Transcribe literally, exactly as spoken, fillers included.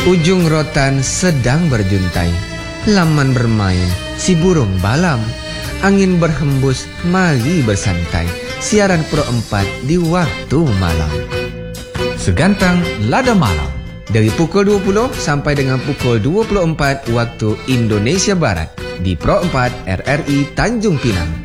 Ujung rotan sedang berjuntai, laman bermain, si burung balam. Angin berhembus, mari bersantai. Siaran Pro empat di waktu malam. Segantang Lada Malam. Dari pukul dua puluh sampai dengan pukul dua puluh empat waktu Indonesia Barat. Di Pro empat R R I Tanjung Pinang.